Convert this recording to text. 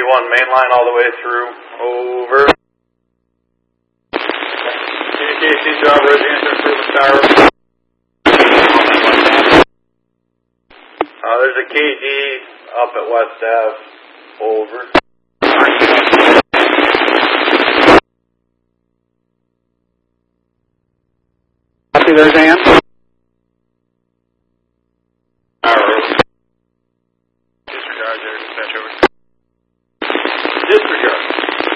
31 main line all the way through. Over. Communication job, residential improvement tower. There's a KD up at West Ave. Over. Copy, there's Ann.